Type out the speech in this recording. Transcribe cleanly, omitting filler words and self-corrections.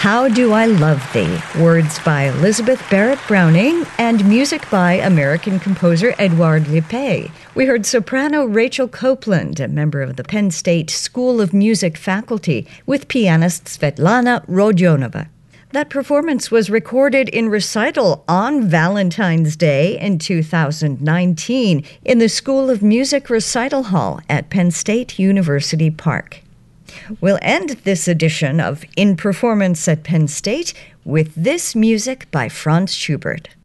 How Do I Love Thee? Words by Elizabeth Barrett Browning and music by American composer Edouard Lippé. We heard soprano Rachel Copeland, a member of the Penn State School of Music faculty, with pianist Svetlana Rodionova. That performance was recorded in recital on Valentine's Day in 2019 in the School of Music Recital Hall at Penn State University Park. We'll end this edition of In Performance at Penn State with this music by Franz Schubert.